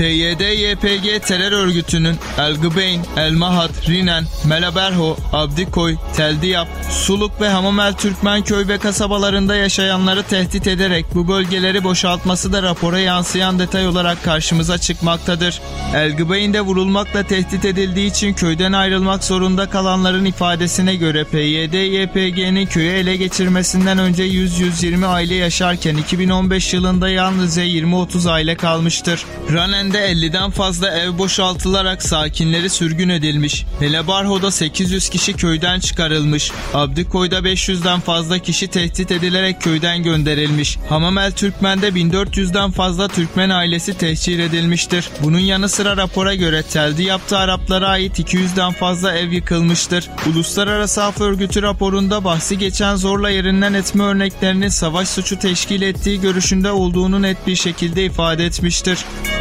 PYD-YPG terör örgütünün El-Gıbeyn, El-Mahad, Rinen, Meleberho, Abdikoy, Teldiyap, Suluk ve Hamamel Türkmen köy ve kasabalarında yaşayanları tehdit ederek bu bölgeleri boşaltması da rapora yansıyan detay olarak karşımıza çıkmaktadır. El-Gıbeyn'de vurulmakla tehdit edildiği için köyden ayrılmak zorunda kalanların ifadesine göre PYD-YPG'nin köyü ele geçirmesinden önce 100-120 aile yaşarken 2015 yılında yalnızca 20-30 aile kalmıştır. Ranen'de 50'den fazla ev boşaltılarak sakinleri sürgün edilmiş. Meleberho'da 800 kişi köyden çıkarılmış. Abdikoy'da 500'den fazla kişi tehdit edilerek köyden gönderilmiş. Hamamel Türkmen'de 1400'den fazla Türkmen ailesi tehcir edilmiştir. Bunun yanı sıra rapora göre Teldiyap'ta Araplara ait 200'den fazla ev yıkılmıştır. Uluslararası Af Örgütü raporunda bahsi geçen zorla yerinden etme örneklerinin savaş suçu teşkil ettiği görüşünde olduğunu net bir şekilde ifade etmiştir.